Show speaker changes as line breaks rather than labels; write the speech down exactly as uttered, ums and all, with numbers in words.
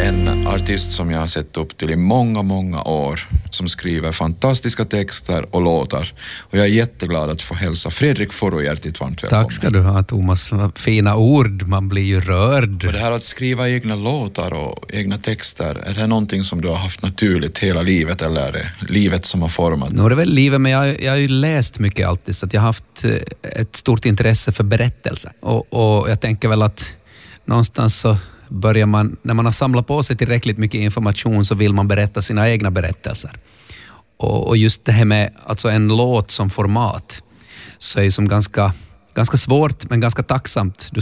en artist som jag har sett upp till i många, många år, som skriver fantastiska texter och låtar. Och jag är jätteglad att få hälsa Fredrik Foro hjärtligt varmt välkommen.
Tack ska du ha, Thomas. Fina ord, man blir ju rörd.
Och det här att skriva egna låtar och egna texter, är det någonting som du har haft naturligt hela livet, eller är det livet som har format?
Nu är det väl livet, men jag, jag har ju läst mycket alltid, så att jag har haft ett stort intresse för berättelser. Och, och jag tänker väl att någonstans så börjar man, när man har samlat på sig tillräckligt mycket information, så vill man berätta sina egna berättelser. Och, och just det här med alltså en låt som format, så är ju som ganska, ganska svårt men ganska tacksamt. Du